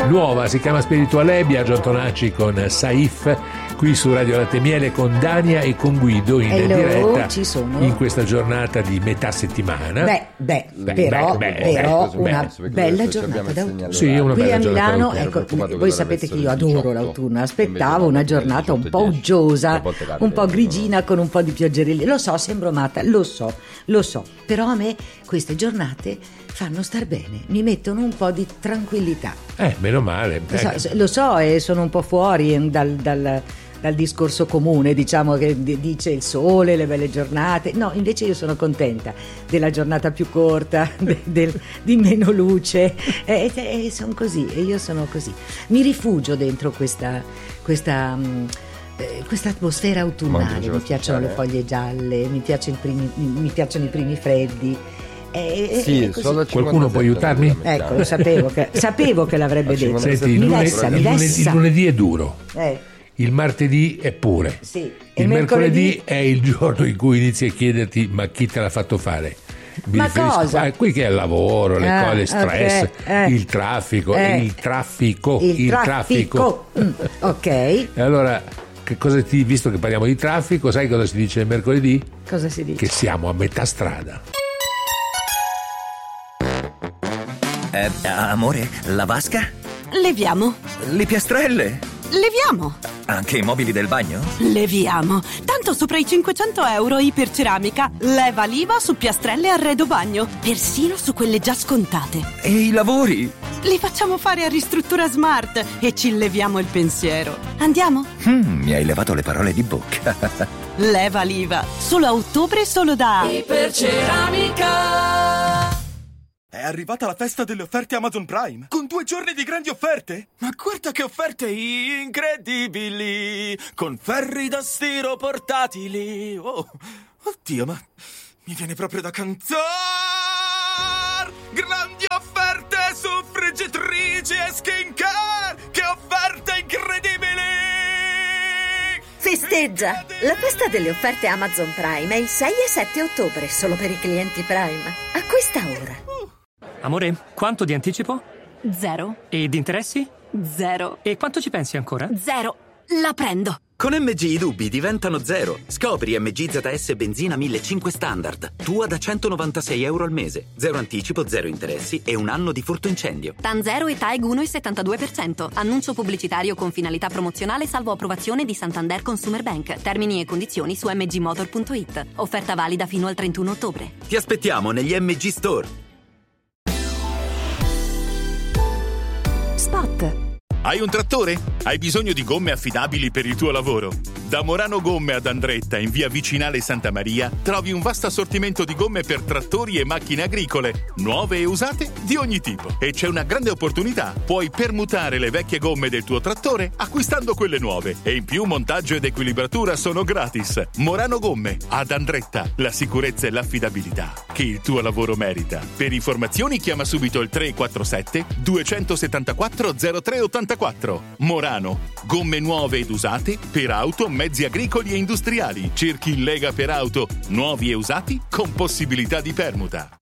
nuova, si chiama Spiritualè. Biagio Antonacci con Saif qui su Radio Latte Miele con Dania e con Guido in diretta in questa giornata di metà settimana. Però una bella giornata d'autunno. Sì, una qui bella a Milano, ecco, voi sapete che io adoro l'autunno, aspettavo una giornata un po' uggiosa, un po' grigina con un po' di pioggerelli. Lo so, sembro matta, lo so, però a me queste giornate fanno star bene, mi mettono un po' di tranquillità. Meno male. Lo so, e sono un po' fuori dal discorso comune, diciamo, che dice il sole, le belle giornate. No, invece io sono contenta della giornata più corta, di meno luce, e sono così, e io sono così. Mi rifugio dentro questa atmosfera autunnale. Mi piacciono le foglie gialle, mi piacciono i primi freddi. Sì, qualcuno può aiutarmi? Ecco, lo sapevo che l'avrebbe detto. Senti, il lunedì è duro. Il martedì è pure. Sì. Il mercoledì è il giorno in cui inizi a chiederti: ma chi te l'ha fatto fare? Cosa? Qui che è il lavoro, le cose, stress, il traffico. Ok. E allora, visto che parliamo di traffico, sai cosa si dice il mercoledì? Cosa si dice? Che siamo a metà strada. Amore, la vasca? Leviamo. Le piastrelle? Leviamo. Anche i mobili del bagno? Leviamo. Tanto sopra i 500 euro Iperceramica leva l'IVA su piastrelle e arredo bagno, persino su quelle già scontate. E i lavori? Li facciamo fare a Ristruttura Smart e ci leviamo il pensiero. Andiamo? Mi hai levato le parole di bocca. Leva l'IVA. Solo a ottobre, solo da Iperceramica. È arrivata la festa delle offerte Amazon Prime, con 2 giorni di grandi offerte. Ma guarda che offerte incredibili, con ferri da stiro portatili. Oddio, ma mi viene proprio da cantare. Grandi offerte su friggitrici e skincare, che offerte incredibili. Festeggia! La festa delle offerte Amazon Prime è il 6 e 7 ottobre, solo per i clienti Prime. Acquista ora. Amore, quanto di anticipo? 0. E di interessi? 0. E quanto ci pensi ancora? 0. La prendo. Con MG i dubbi diventano 0. Scopri MG ZS benzina 1500 standard. Tua da €196 al mese. 0 anticipo, 0 interessi e 1 anno di furto incendio. TAN 0 e TAEG 1,72%. Annuncio pubblicitario con finalità promozionale salvo approvazione di Santander Consumer Bank. Termini e condizioni su mgmotor.it. Offerta valida fino al 31 ottobre. Ti aspettiamo negli MG Store. Spot. Hai un trattore? Hai bisogno di gomme affidabili per il tuo lavoro? Da Morano Gomme ad Andretta, in via Vicinale Santa Maria, trovi un vasto assortimento di gomme per trattori e macchine agricole, nuove e usate di ogni tipo. E c'è una grande opportunità: puoi permutare le vecchie gomme del tuo trattore acquistando quelle nuove. E in più montaggio ed equilibratura sono gratis. Morano Gomme ad Andretta, la sicurezza e l'affidabilità che il tuo lavoro merita. Per informazioni chiama subito il 347 274 0384. Morano, gomme nuove ed usate per auto, mezzi agricoli e industriali. Cerchi in Lega per auto, nuovi e usati con possibilità di permuta.